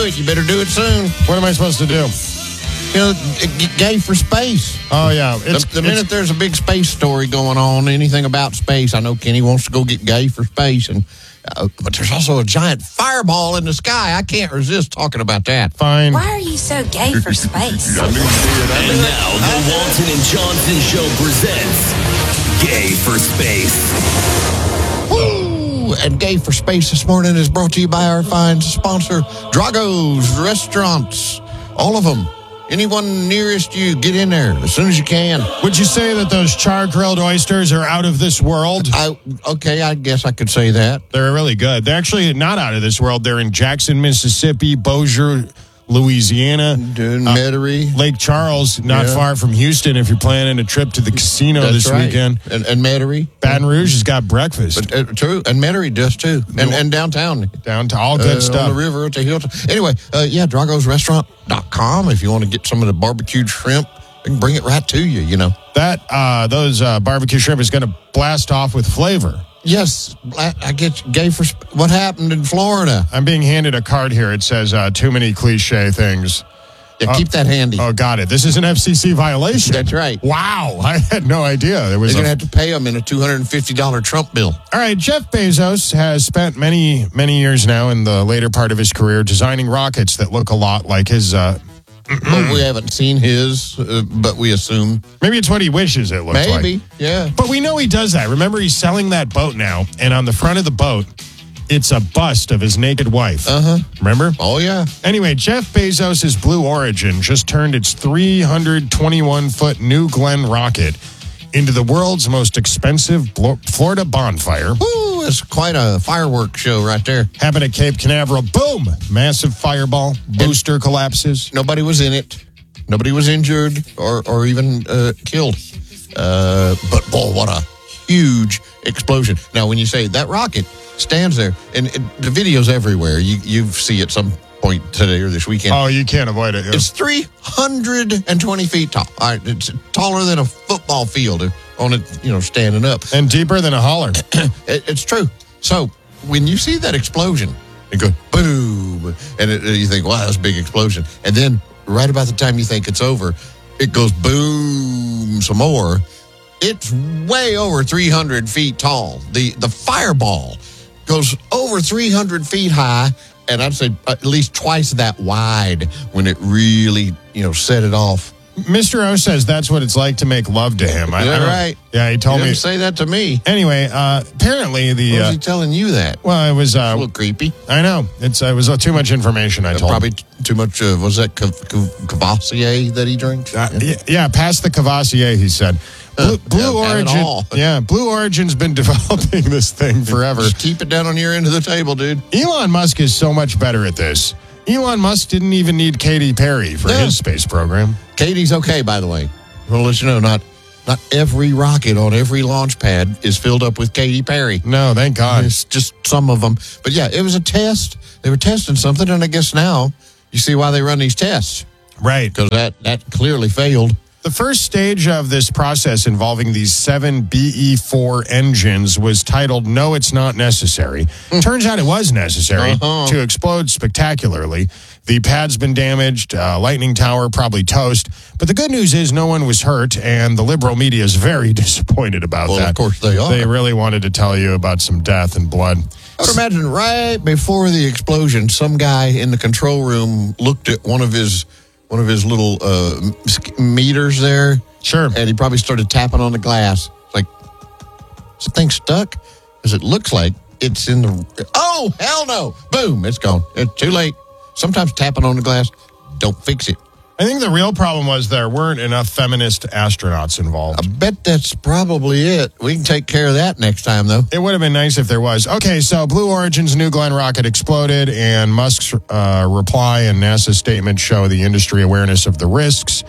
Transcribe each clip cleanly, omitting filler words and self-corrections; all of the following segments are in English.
You better do it soon. What am I supposed to do? You know, get gay for space. Oh, yeah. The minute there's a big space story going on, anything about space, I know Kenny wants to go get gay for space, but there's also a giant fireball in the sky. I can't resist talking about that. Fine. Why are you so gay for space? And now, the Walton and Johnson Show presents Gay for Space. Woo! And Gay for Space this morning is brought to you by our fine sponsor, Drago's Restaurants. All of them. Anyone nearest you, get in there as soon as you can. Would you say that those char-grilled oysters are out of this world? Okay, I guess I could say that. They're really good. They're actually not out of this world. They're in Jackson, Mississippi, Bossier, Louisiana, Metairie. Lake Charles, not far from Houston if you're planning a trip to the casino this weekend. And Metairie. Baton Rouge has got breakfast. True. And Metairie does too. And downtown. Down to all good stuff. On the river at the Hilton. Anyway, DragosRestaurant.com. If you want to get some of the barbecued shrimp, they can bring it right to you, you know. Those barbecue shrimp is going to blast off with flavor. Yes, I get gay for what happened in Florida. I'm being handed a card here. It says too many cliche things. Yeah, keep that handy. Oh, got it. This is an FCC violation. That's right. Wow, I had no idea. They're going to have to pay them in a $250 Trump bill. All right, Jeff Bezos has spent many, many years now in the later part of his career designing rockets that look a lot like his... Well, we haven't seen his, but we assume. Maybe it's what he wishes it looks like. Maybe, yeah. But we know he does that. Remember, he's selling that boat now, and on the front of the boat, it's a bust of his naked wife. Remember? Oh, yeah. Anyway, Jeff Bezos' Blue Origin just turned its 321-foot New Glenn rocket into the world's most expensive Florida bonfire. Ooh, it's quite a fireworks show right there. Happened at Cape Canaveral. Boom! Massive fireball. Booster collapses. Nobody was in it. Nobody was injured or even killed. But, boy, what a huge explosion. Now, when you say that rocket stands there, and the video's everywhere. You see it some point today or this weekend. Oh, you can't avoid it. Yeah. It's 320 feet tall. All right, it's taller than a football field on it, standing up. And deeper than a holler. It's true. So when you see that explosion, it goes boom, and you think, wow, that's a big explosion. And then right about the time you think it's over, it goes boom some more. It's way over 300 feet tall. The fireball goes over 300 feet high, and I'd say at least twice that wide when it really, set it off. Mr. O says that's what it's like to make love to him. Right. Yeah, he told me. Didn't say that to me. Anyway, apparently the... Why was he telling you that? Well, it was... a little creepy. I know. It was too much information, I told probably him. Too much, was that Cavassier that he drinks? Yeah, past the Cavassier, he said. Blue Origin. Yeah, Blue Origin's been developing this thing forever. Just keep it down on your end of the table, dude. Elon Musk is so much better at this. Elon Musk didn't even need Katy Perry for his space program. Katie's okay, by the way. We'll let you know, not every rocket on every launch pad is filled up with Katy Perry. No, thank God. It's just some of them. But yeah, it was a test. They were testing something, and I guess now you see why they run these tests. Right. Because that clearly failed. The first stage of this process involving these 7 BE-4 engines was titled, No, It's Not Necessary. Turns out it was necessary to explode spectacularly. The pad's been damaged, lightning tower probably toast. But the good news is no one was hurt, and the liberal media is very disappointed about that. Well, of course they are. They really wanted to tell you about some death and blood. I would imagine right before the explosion, some guy in the control room looked at one of his little meters there. Sure. And he probably started tapping on the glass. Like, is the thing stuck? Because it looks like it's in the... Oh, hell no. Boom, it's gone. It's too late. Sometimes tapping on the glass, don't fix it. I think the real problem was there weren't enough feminist astronauts involved. I bet that's probably it. We can take care of that next time, though. It would have been nice if there was. Okay, so Blue Origin's New Glenn rocket exploded, and Musk's reply and NASA's statement show the industry awareness of the risks.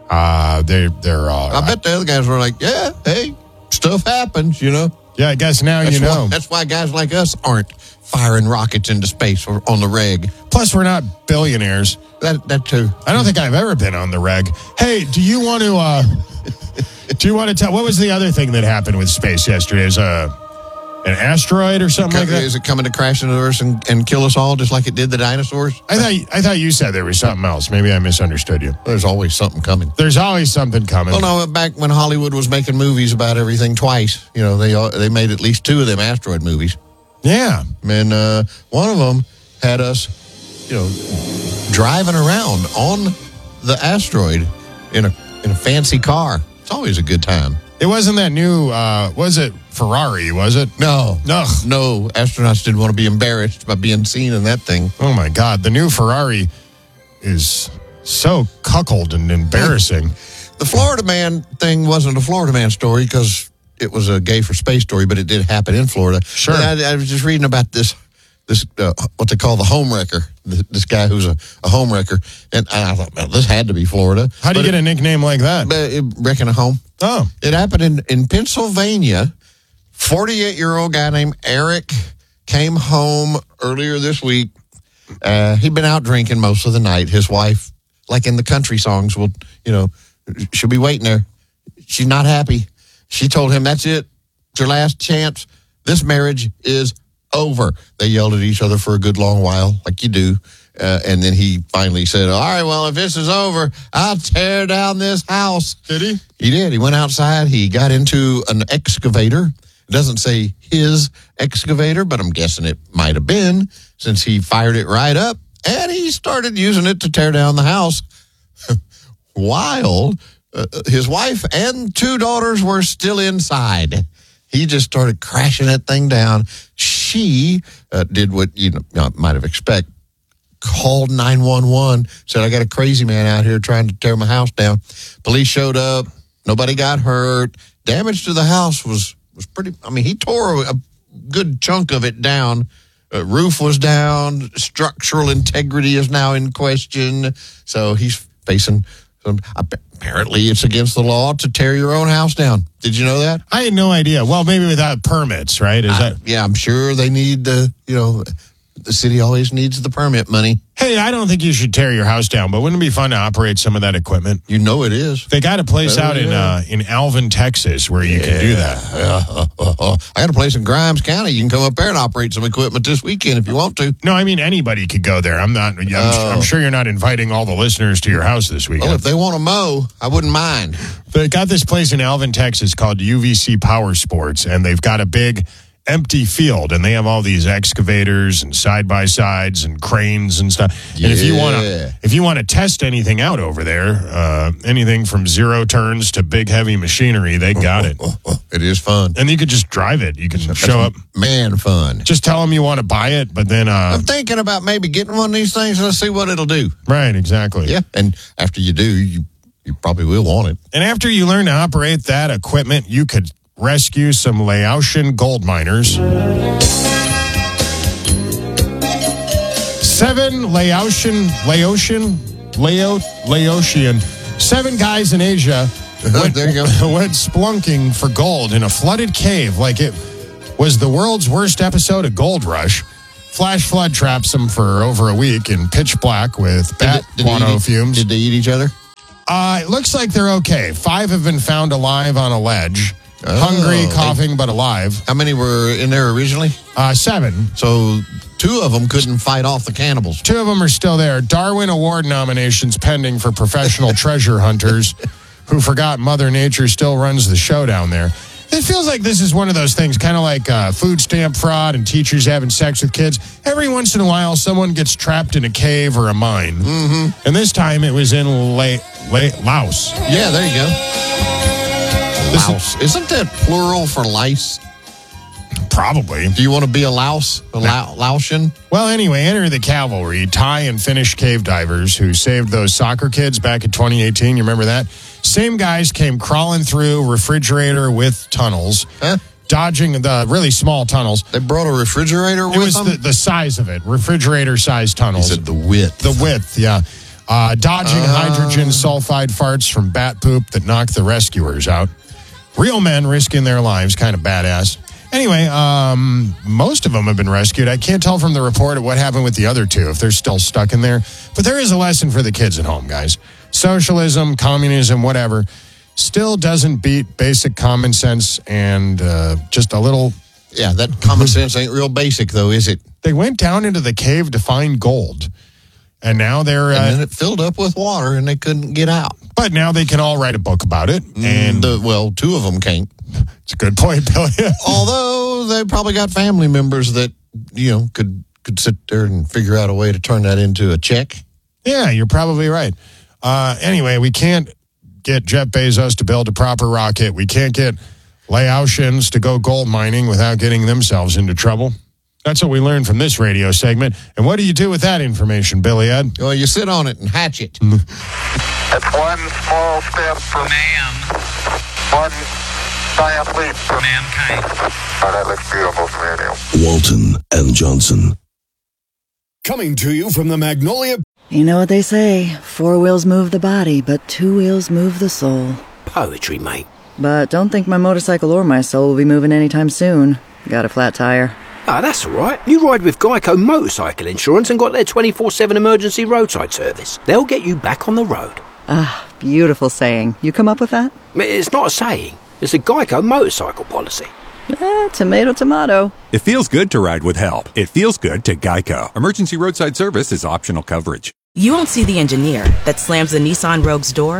I bet the other guys were like, yeah, hey, stuff happens, Yeah, I guess now you know. That's why guys like us aren't firing rockets into space or on the reg. Plus, we're not billionaires. That too. I don't think I've ever been on the reg. Hey, do you want to tell, what was the other thing that happened with space yesterday? It an asteroid or something like that? Is it coming to crash into Earth and kill us all just like it did the dinosaurs? I thought you said there was something else. Maybe I misunderstood you. There's always something coming. There's always something coming. Well, no, back when Hollywood was making movies about everything twice, they made at least 2 of them asteroid movies. Yeah. And one of them had us, driving around on the asteroid in a fancy car. It's always a good time. It wasn't that new, was it Ferrari, was it? No. Ugh. No, astronauts didn't want to be embarrassed by being seen in that thing. Oh, my God. The new Ferrari is so cuckold and embarrassing. The Florida man thing wasn't a Florida man story because it was a gay for space story, but it did happen in Florida. Sure. I was just reading about this what they call the home wrecker, this guy who's a home wrecker. And I thought, well, this had to be Florida. How do you get a nickname like that? Wrecking a home. Oh. It happened in Pennsylvania. 48-year-old guy named Eric came home earlier this week. He'd been out drinking most of the night. His wife, like in the country songs, she'll be waiting there. She's not happy. She told him, that's it. It's your last chance. This marriage is over. They yelled at each other for a good long while, like you do. And then he finally said, all right, well, if this is over, I'll tear down this house. Did he? He did. He went outside. He got into an excavator. It doesn't say his excavator, but I'm guessing it might have been since he fired it right up. And he started using it to tear down the house while his wife and 2 daughters were still inside. He just started crashing that thing down. She did what you might have expected. Called 911, said, I got a crazy man out here trying to tear my house down. Police showed up. Nobody got hurt. Damage to the house was pretty, he tore a good chunk of it down. Roof was down. Structural integrity is now in question. So he's facing some, apparently it's against the law to tear your own house down. Did you know that? I had no idea. Well, maybe without permits, right? Yeah, I'm sure they need the city always needs the permit money. Hey, I don't think you should tear your house down, but wouldn't it be fun to operate some of that equipment? You know it is. They got a place out in Alvin, Texas, where you can do that. I got a place in Grimes County. You can come up there and operate some equipment this weekend if you want to. No, I mean anybody could go there. I'm sure you're not inviting all the listeners to your house this weekend. Well, if they want to mow, I wouldn't mind. They got this place in Alvin, Texas called UVC Power Sports, and they've got a big empty field, and they have all these excavators and side-by-sides and cranes and stuff. Yeah. And if you want to test anything out over there, anything from zero turns to big heavy machinery, they got it. It is fun. And you could just drive it. You can show up. Man, fun. Just tell them you want to buy it, but then... I'm thinking about maybe getting one of these things. Let's see what it'll do. Right, exactly. Yeah, and after you do, you probably will want it. And after you learn to operate that equipment, you could rescue some Laotian gold miners. 7 Laotian. 7 guys in Asia went splunking for gold in a flooded cave like it was the world's worst episode of Gold Rush. Flash flood traps them for over a week in pitch black with bat guano fumes. Did they eat each other? It looks like they're okay. 5 have been found alive on a ledge. Hungry, coughing, but alive. How many were in there originally? 7. So 2 of them couldn't fight off the cannibals. 2 of them are still there. Darwin Award nominations pending for professional treasure hunters who forgot Mother Nature still runs the show down there. It feels like this is one of those things, kind of like food stamp fraud and teachers having sex with kids. Every once in a while, someone gets trapped in a cave or a mine. Mm-hmm. And this time it was in Laos. Yeah, there you go. Louse. Isn't that plural for lice? Probably. Do you want to be a louse? A Laotian? Well, anyway, enter the cavalry, Thai and Finnish cave divers who saved those soccer kids back in 2018. You remember that? Same guys came crawling through refrigerator with tunnels, dodging the really small tunnels. They brought a refrigerator with them? It was the size of it, refrigerator-sized tunnels. He said the width. The width, yeah. Dodging hydrogen sulfide farts from bat poop that knocked the rescuers out. Real men risking their lives, kind of badass. Anyway, most of them have been rescued. I can't tell from the report of what happened with the other 2, if they're still stuck in there. But there is a lesson for the kids at home, guys. Socialism, communism, whatever, still doesn't beat basic common sense and just a little Yeah, that common sense ain't real basic, though, is it? They went down into the cave to find gold, and now they're... and then it filled up with water, and they couldn't get out. But now they can all write a book about it. And two of them can't. It's a good point, Billy. Although they probably got family members that, could sit there and figure out a way to turn that into a check. Yeah, you're probably right. Anyway, we can't get Jeff Bezos to build a proper rocket. We can't get Laotians to go gold mining without getting themselves into trouble. That's what we learned from this radio segment. And what do you do with that information, Billy Ed? Well, you sit on it and hatch it. That's one small step for man, one giant leap for mankind. Oh, that looks beautiful from here. Walton and Johnson. Coming to you from the Magnolia... You know what they say, 4 wheels move the body, but 2 wheels move the soul. Poetry, mate. But don't think my motorcycle or my soul will be moving anytime soon. Got a flat tire. Ah, that's all right. You ride with Geico Motorcycle Insurance and got their 24/7 emergency roadside service. They'll get you back on the road. Ah, beautiful saying. You come up with that? It's not a saying. It's a Geico motorcycle policy. Tomato, tomato. It feels good to ride with help. It feels good to Geico. Emergency roadside service is optional coverage. You won't see the engineer that slams the Nissan Rogue's door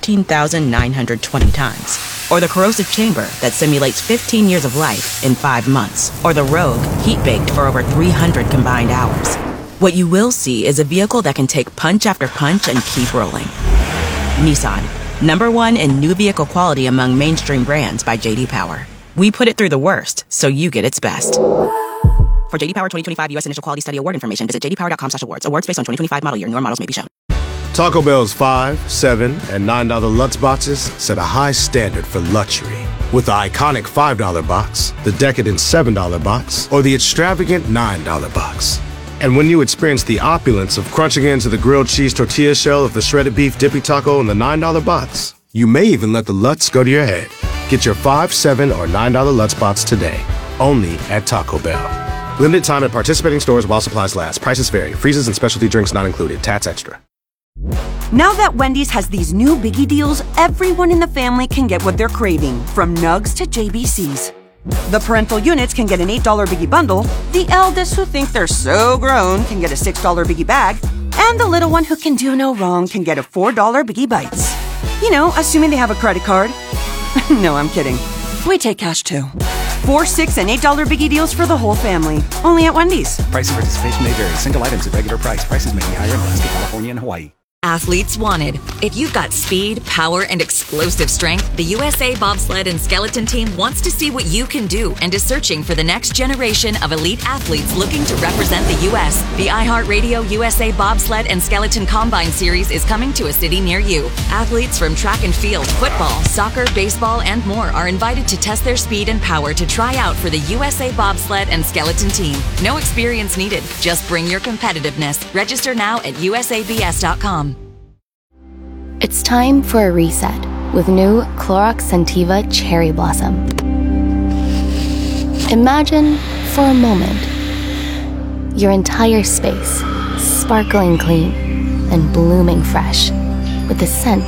13,920 times. Or the corrosive chamber that simulates 15 years of life in 5 months. Or the Rogue heat-baked for over 300 combined hours. What you will see is a vehicle that can take punch after punch and keep rolling. Nissan, #1 in new vehicle quality among mainstream brands by J.D. Power. We put it through the worst, so you get its best. For J.D. Power 2025 U.S. Initial Quality Study Award information, visit jdpower.com/awards. Awards based on 2025 model year. Newer models may be shown. Taco Bell's $5, $7, and $9 Lutz boxes set a high standard for luxury. With the iconic $5 box, the decadent $7 box, or the extravagant $9 box. And when you experience the opulence of crunching into the grilled cheese tortilla shell of the shredded beef dippy taco in the $9 box, you may even let the Lutz go to your head. Get your $5, $7, or $9 Lutz box today, only at Taco Bell. Limited time at participating stores while supplies last. Prices vary. Freezes and specialty drinks not included. Tats extra. Now that Wendy's has these new biggie deals, everyone in the family can get what they're craving, from nugs to JBCs. The parental units can get an $8 biggie bundle, the eldest who think they're so grown can get a $6 biggie bag, and the little one who can do no wrong can get a $4 biggie bites. You know, assuming they have a credit card. No, I'm kidding. We take cash too. 4, 6, and $8 biggie deals for the whole family. Only at Wendy's. Price and participation may vary. Single items at regular price. Prices may be higher in Alaska, California, and Hawaii. Athletes wanted. If you've got speed, power, and explosive strength, the USA Bobsled and Skeleton Team wants to see what you can do and is searching for the next generation of elite athletes looking to represent the U.S. The iHeartRadio USA Bobsled and Skeleton Combine Series is coming to a city near you. Athletes from track and field, football, soccer, baseball, and more are invited to test their speed and power to try out for the USA Bobsled and Skeleton Team. No experience needed. Just bring your competitiveness. Register now at usabs.com. It's time for a reset with new Clorox Scentiva Cherry Blossom. Imagine, for a moment, your entire space sparkling clean and blooming fresh with the scent